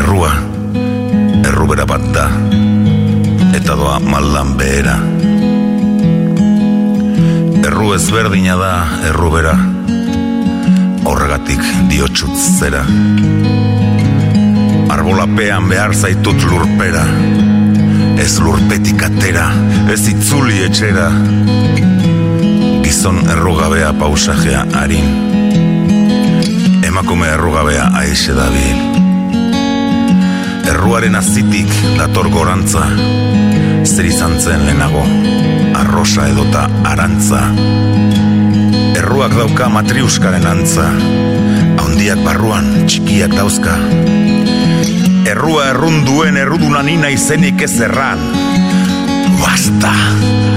errua, errubera bat da, eta doa maldan behera. Erru ezberdina da errubera, horregatik diotsut zera. Arbolapean behar zaitut lurpera, ez lurpetik atera, ez itzuli etxera. Gizon errugabea pausajea harin, emakume errugabea aixe dabil. Erruaren azitik dator gorantza, zer izan zen lehenago, arrosa edota arantza. Erruak dauka matriuskaren antza, haundiak barruan txikiak dauzka. Errua errun duen erruduna nina izenik ez erran. Basta!